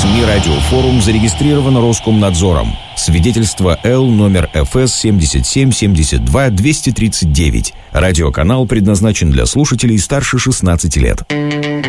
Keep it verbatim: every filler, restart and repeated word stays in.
СМИ «Радиофорум» зарегистрирован Роскомнадзором. Свидетельство Л номер эф эс семьдесят семь семьдесят два двести тридцать девять. Радиоканал предназначен для слушателей старше шестнадцати лет.